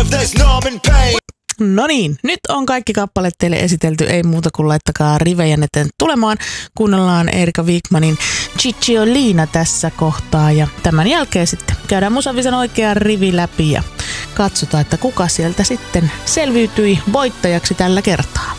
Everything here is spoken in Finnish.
No niin, nyt on kaikki kappaleet teille esitelty, ei muuta kuin laittakaa rivejänne tulemaan. Kuunnellaan Erika Wigmanin Cicciolina tässä kohtaa ja tämän jälkeen sitten käydään Musavisen oikea rivi läpi ja katsotaan, että kuka sieltä sitten selviytyi voittajaksi tällä kertaa.